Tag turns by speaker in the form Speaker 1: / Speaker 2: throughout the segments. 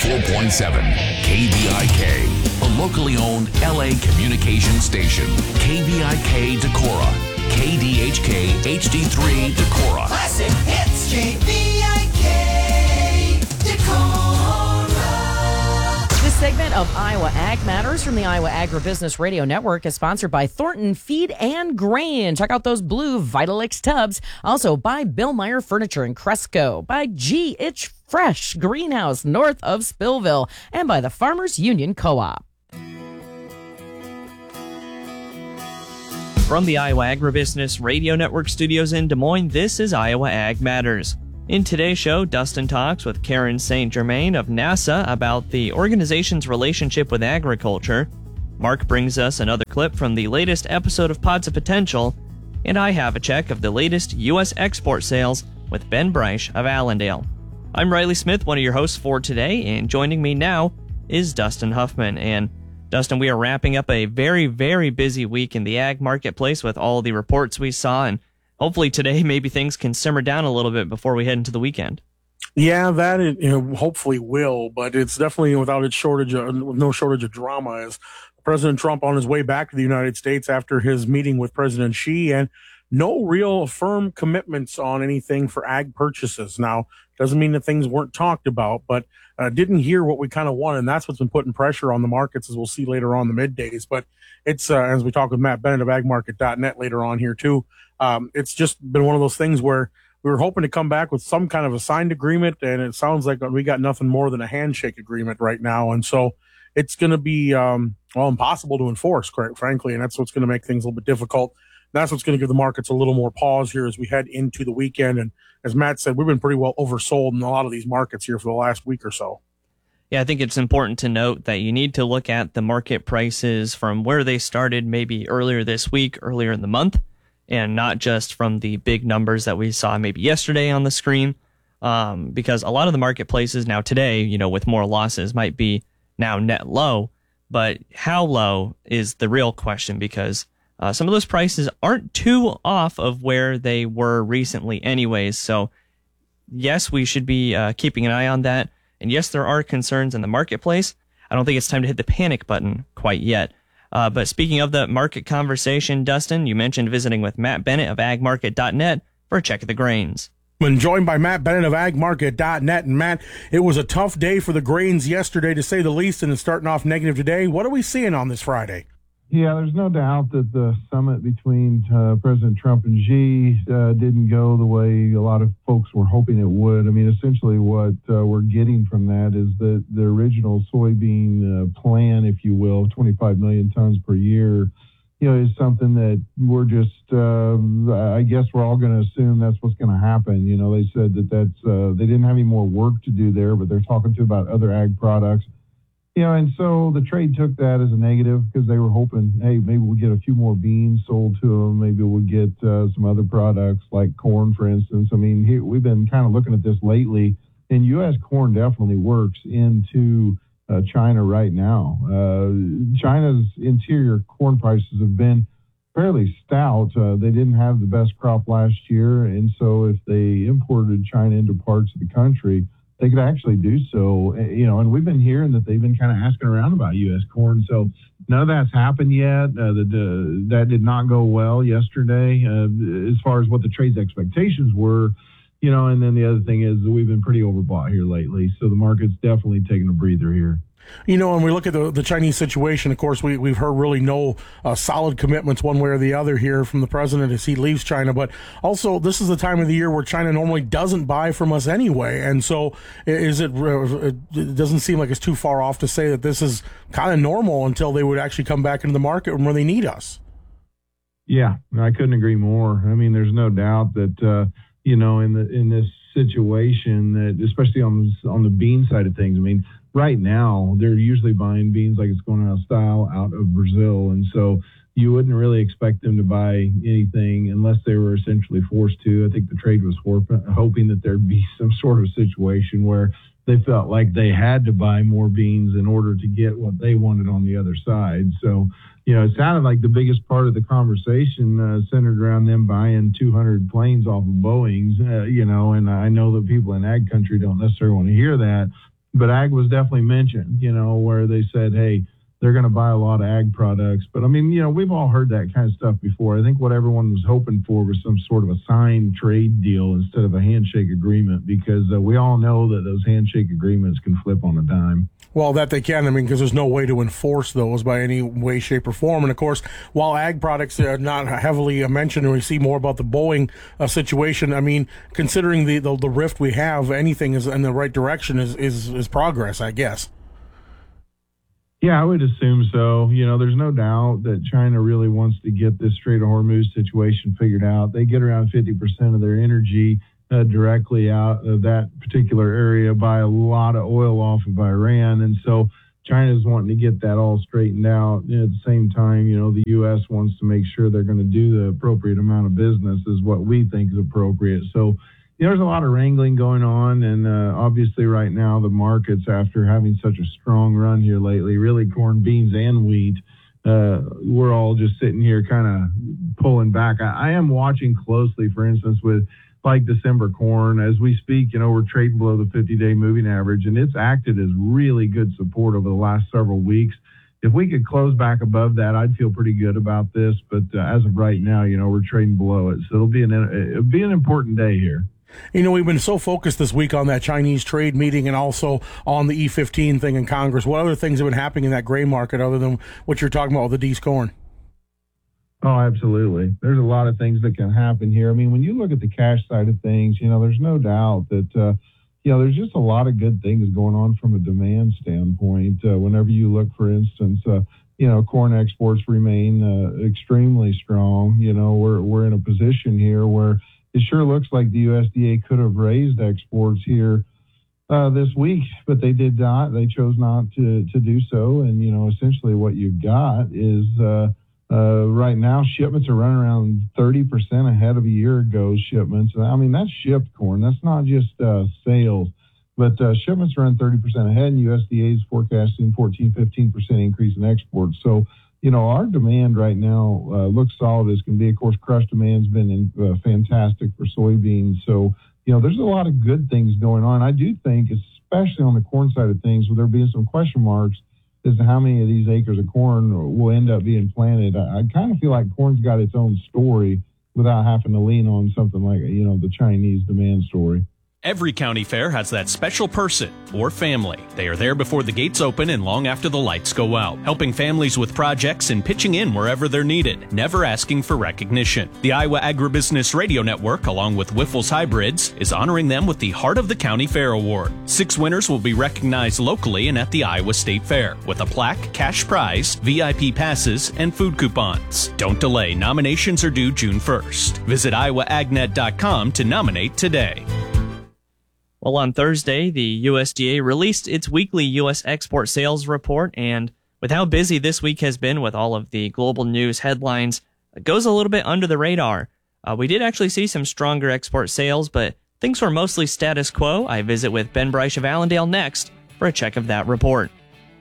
Speaker 1: 94.7 KVIK, a locally owned LA communication station. KVIK Decorah, KDHK HD3 Decorah.
Speaker 2: Classic hits, KVIK Decorah.
Speaker 3: This segment of Iowa Ag Matters from the Iowa Agribusiness Radio Network is sponsored by Thornton Feed and Grain. Check out those blue Vitalix tubs. Also by Bill Meyer Furniture in Cresco, by G.H. Fresh Greenhouse north of Spillville, and by the Farmers Union Co-op.
Speaker 4: From the Iowa Agribusiness Radio Network studios in Des Moines, this is Iowa Ag Matters. In today's show, Dustin talks with Karen St. Germain of NASA about the organization's relationship with agriculture. Mark brings us another clip from the latest episode of Pods of Potential, and I have a check of the latest U.S. export sales with Ben Breisch of Allendale. I'm Riley Smith, one of your hosts for today, and joining me now is Dustin Huffman. And Dustin, we are wrapping up a very, very busy week in the ag marketplace with all the reports we saw, and hopefully today maybe things can simmer down a little bit before we head into the weekend.
Speaker 5: Yeah, that hopefully will, but it's definitely without its shortage, no shortage of drama. As President Trump on his way back to the United States after his meeting with President Xi, and no real firm commitments on anything for ag purchases. Now, doesn't mean that things weren't talked about, but didn't hear what we kind of wanted, and that's what's been putting pressure on the markets, as we'll see later on in the middays. But it's, as we talk with Matt Bennett of agmarket.net later on here too, it's just been one of those things where we were hoping to come back with some kind of a signed agreement, and it sounds like we got nothing more than a handshake agreement right now. And so it's going to be, impossible to enforce, quite frankly, and that's what's going to make things a little bit difficult. That's what's going to give the markets a little more pause here as we head into the weekend. And as Matt said, we've been pretty well oversold in a lot of these markets here for the last week or so.
Speaker 4: Yeah, I think it's important to note that you need to look at the market prices from where they started maybe earlier this week, earlier in the month, and not just from the big numbers that we saw maybe yesterday on the screen, because a lot of the marketplaces now today, with more losses might be now net low, but how low is the real question, because some of those prices aren't too off of where they were recently anyways. So yes, we should be keeping an eye on that. And yes, there are concerns in the marketplace. I don't think it's time to hit the panic button quite yet. But speaking of the market conversation, Dustin, you mentioned visiting with Matt Bennett of agmarket.net for a check of the grains.
Speaker 5: Been joined by Matt Bennett of agmarket.net. And Matt, it was a tough day for the grains yesterday, to say the least, and it's starting off negative today. What are we seeing on this Friday?
Speaker 6: Yeah, there's no doubt that the summit between President Trump and Xi didn't go the way a lot of folks were hoping it would. I mean, essentially what we're getting from that is that the original soybean plan, if you will, 25 million tons per year, is something that we're just, I guess we're all going to assume that's what's going to happen. They said that they didn't have any more work to do there, but they're talking about other ag products. And so the trade took that as a negative because they were hoping, hey, maybe we'll get a few more beans sold to them. Maybe we'll get some other products like corn, for instance. I mean, we've been kind of looking at this lately, and U.S. corn definitely works into China right now. China's interior corn prices have been fairly stout. They didn't have the best crop last year, and so if they imported China into parts of the country, they could actually do so, and we've been hearing that they've been kind of asking around about U.S. corn. So none of that's happened yet. That did not go well yesterday as far as what the trade's expectations were, and then the other thing is that we've been pretty overbought here lately. So the market's definitely taking a breather here.
Speaker 5: When we look at the Chinese situation, of course, we've heard really no solid commitments one way or the other here from the president as he leaves China. But also, this is the time of the year where China normally doesn't buy from us anyway. And so it doesn't seem like it's too far off to say that this is kind of normal until they would actually come back into the market when they need us. Yeah,
Speaker 6: I couldn't agree more. I mean, there's no doubt that, in this situation, that especially on the bean side of things, I mean, right now, they're usually buying beans like it's going out of style out of Brazil. And so you wouldn't really expect them to buy anything unless they were essentially forced to. I think the trade was hoping that there'd be some sort of situation where they felt like they had to buy more beans in order to get what they wanted on the other side. So, it sounded like the biggest part of the conversation centered around them buying 200 planes off of Boeings, and I know that people in ag country don't necessarily want to hear that. but ag was definitely mentioned, where they said, hey, they're going to buy a lot of ag products. But I mean, we've all heard that kind of stuff before. I think what everyone was hoping for was some sort of a signed trade deal instead of a handshake agreement, because we all know that those handshake agreements can flip on a dime.
Speaker 5: Well, that they can, because there's no way to enforce those by any way, shape, or form. And, of course, while ag products are not heavily mentioned, and we see more about the Boeing situation, considering the rift we have, anything is in the right direction is progress, I guess.
Speaker 6: Yeah, I would assume so. There's no doubt that China really wants to get this Strait of Hormuz situation figured out. They get around 50% of their energy directly out of that particular area, buy a lot of oil off of Iran. And so China's wanting to get that all straightened out. At the same time, the U.S. wants to make sure they're going to do the appropriate amount of business is what we think is appropriate. So there's a lot of wrangling going on. And obviously right now the markets, after having such a strong run here lately, really corn, beans, and wheat, we're all just sitting here kind of pulling back. I am watching closely, for instance, with like December corn. As we speak, we're trading below the 50-day moving average, and it's acted as really good support over the last several weeks. If we could close back above that, I'd feel pretty good about this. But as of right now, we're trading below it. So it'll be an important day here.
Speaker 5: We've been so focused this week on that Chinese trade meeting and also on the E15 thing in Congress. What other things have been happening in that gray market other than what you're talking about with the D's corn?
Speaker 6: Oh, absolutely. There's a lot of things that can happen here. When you look at the cash side of things, there's no doubt that, there's just a lot of good things going on from a demand standpoint. Whenever you look, for instance, corn exports remain extremely strong. We're in a position here where it sure looks like the USDA could have raised exports here this week, but they did not. They chose not to do so. And, essentially what you've got is right now shipments are running around 30% ahead of a year ago's shipments. That's shipped corn. That's not just sales. But shipments are around 30% ahead, and USDA is forecasting 14-15% increase in exports. So, our demand right now looks solid as can be. Of course, crush demand's been fantastic for soybeans. So, there's a lot of good things going on. I do think, especially on the corn side of things, with there being some question marks as to how many of these acres of corn will end up being planted, I kind of feel like corn's got its own story without having to lean on something like, the Chinese demand story.
Speaker 7: Every county fair has that special person or family. They are there before the gates open and long after the lights go out, helping families with projects and pitching in wherever they're needed, never asking for recognition. The Iowa Agribusiness Radio Network, along with Wyffels Hybrids, is honoring them with the Heart of the County Fair Award. 6 winners will be recognized locally and at the Iowa State Fair with a plaque, cash prize, VIP passes, and food coupons. Don't delay. Nominations are due June 1st. Visit iowaagnet.com to nominate today.
Speaker 4: Well, on Thursday, the USDA released its weekly U.S. export sales report, and with how busy this week has been with all of the global news headlines, it goes a little bit under the radar. We did actually see some stronger export sales, but things were mostly status quo. I visit with Ben Breisch of Allendale next for a check of that report.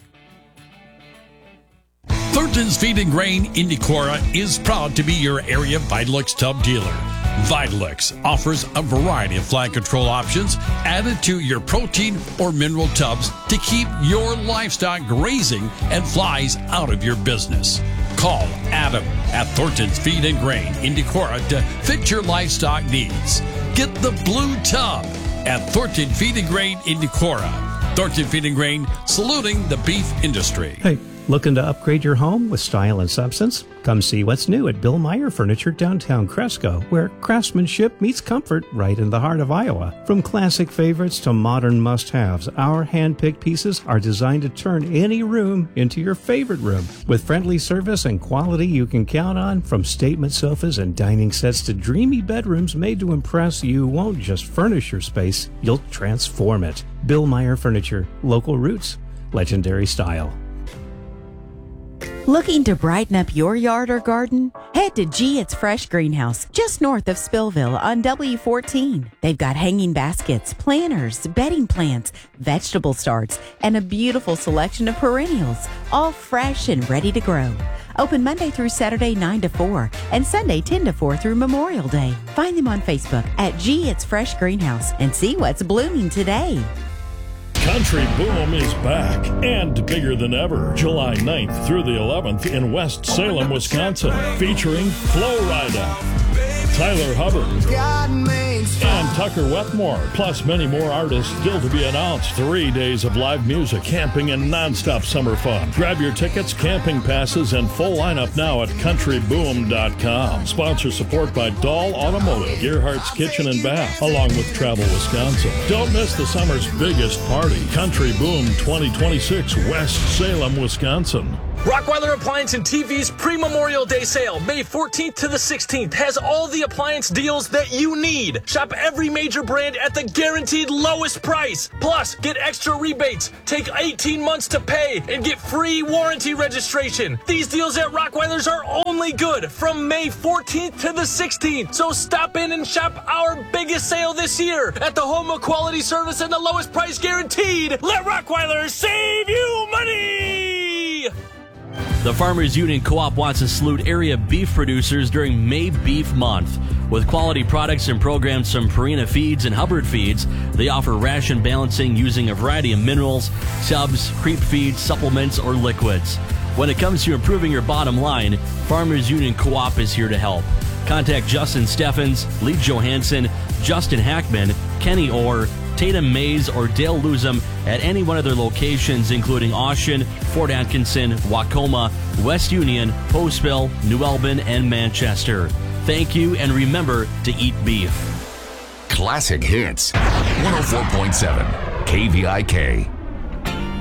Speaker 8: Thornton's Feed and Grain in Decorah is proud to be your area Vitalix tub dealer. Vitalix offers a variety of fly control options added to your protein or mineral tubs to keep your livestock grazing and flies out of your business. Call Adam at Thornton's Feed and Grain in Decorah to fit your livestock needs. Get the blue tub at Thornton Feed and Grain in Decorah. Thornton Feed and Grain, saluting the beef industry.
Speaker 9: Hey, looking to upgrade your home with style and substance? Come see what's new at Bill Meyer Furniture downtown Cresco, where craftsmanship meets comfort right in the heart of Iowa. From classic favorites to modern must-haves, our hand-picked pieces are designed to turn any room into your favorite room. With friendly service and quality you can count on, from statement sofas and dining sets to dreamy bedrooms made to impress, you won't just furnish your space, you'll transform it. Bill Meyer Furniture, local roots, legendary style.
Speaker 10: Looking to brighten up your yard or garden? Head to G It's Fresh Greenhouse, just north of Spillville on W14. They've got hanging baskets, planters, bedding plants, vegetable starts, and a beautiful selection of perennials, all fresh and ready to grow. Open Monday through Saturday 9 to 4 and Sunday 10 to 4 through Memorial Day. Find them on Facebook at G It's Fresh Greenhouse and see what's blooming today.
Speaker 11: Country Boom is back and bigger than ever. July 9th through the 11th in West Salem, Wisconsin, featuring Flo Rida, Tyler Hubbard, and Tucker Wetmore, plus many more artists still to be announced. 3 days of live music, camping, and nonstop summer fun. Grab your tickets, camping passes, and full lineup now at countryboom.com. Sponsor support by Dahl Automotive, Gerhardt's Kitchen and Bath, along with Travel Wisconsin. Don't miss the summer's biggest party, Country Boom 2026, West Salem, Wisconsin.
Speaker 12: Rockweiler Appliance and TV's pre-Memorial Day sale, May 14th to the 16th, has all the appliance deals that you need. Shop every major brand at the guaranteed lowest price. Plus, get extra rebates, take 18 months to pay, and get free warranty registration. These deals at Rockweiler's are only good from May 14th to the 16th. So stop in and shop our biggest sale this year at the home of quality service and the lowest price guaranteed. Let Rockweiler save you money!
Speaker 13: The Farmers Union Co-op wants to salute area beef producers during May Beef Month. With quality products and programs from Purina Feeds and Hubbard Feeds, they offer ration balancing using a variety of minerals, subs, creep feeds, supplements, or liquids. When it comes to improving your bottom line, Farmers Union Co-op is here to help. Contact Justin Steffens, Lee Johansson, Justin Hackman, Kenny Orr, Tatum Mays, or Dale Luzum at any one of their locations, including Austin, Fort Atkinson, Wacoma, West Union, Postville, New Albin, and Manchester. Thank you, and remember to eat beef.
Speaker 1: Classic Hits, 104.7 KVIK.